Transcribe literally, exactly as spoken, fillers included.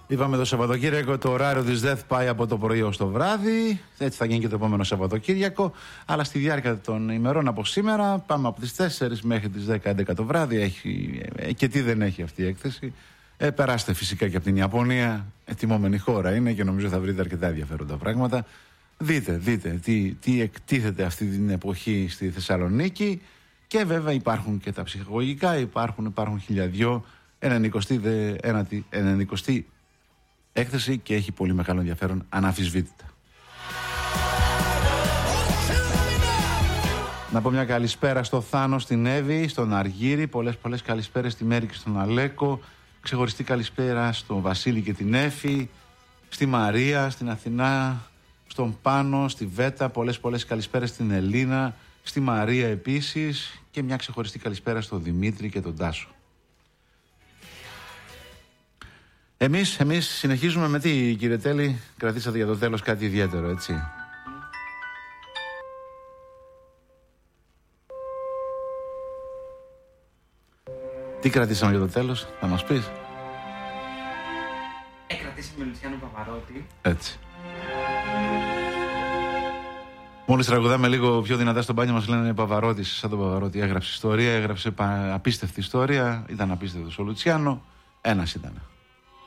Είπαμε το Σαββατοκύριακο το ωράριο της ΔΕΘ πάει από το πρωί ως το βράδυ. Έτσι θα γίνει και το επόμενο Σαββατοκύριακο. Αλλά στη διάρκεια των ημερών από σήμερα πάμε από τις τέσσερις μέχρι τις δέκα έντεκα το βράδυ. Έχει, και τι δεν έχει αυτή η έκθεση. Ε, περάστε φυσικά και από την Ιαπωνία. Ετοιμόμενη χώρα είναι και νομίζω θα βρείτε αρκετά ενδιαφέροντα πράγματα. Δείτε, δείτε τι, τι εκτίθεται αυτή την εποχή στη Θεσσαλονίκη. Και βέβαια υπάρχουν και τα ψυχαγωγικά, υπάρχουν, υπάρχουν χιλιαδιό. ενενηκοστή έκθεση και έχει πολύ μεγάλο ενδιαφέρον αναμφισβήτητα. Να πω μια καλησπέρα στο Θάνο, στην Εύη, στον Αργύρη. Πολλές πολλές καλησπέρες στη Μέρη και στον Αλέκο. Ξεχωριστή καλησπέρα στον Βασίλη και την Έφη. Στη Μαρία, στην Αθηνά, στον Πάνο, στη Βέτα. Πολλές πολλές καλησπέρες στην Ελίνα, στη Μαρία επίσης. Και μια ξεχωριστή καλησπέρα στον Δημήτρη και τον Τάσο. Εμείς, εμείς συνεχίζουμε με τι, κύριε Τέλη? Κρατήσατε για το τέλος κάτι ιδιαίτερο, έτσι? Τι κρατήσαμε για το τέλος, θα μας πεις? Ε, κρατήσαμε Λουτσιάνο Παπαρότη. Έτσι. Μόλις τραγουδάμε λίγο πιο δυνατά στο μπάνιο μας λένε Παπαρώτης, σαν τον Παπαρότη. Έγραψε ιστορία, έγραψε απίστευτη ιστορία. Ήταν απίστευτος ο Λουτσιάνο. Ένας ήταν.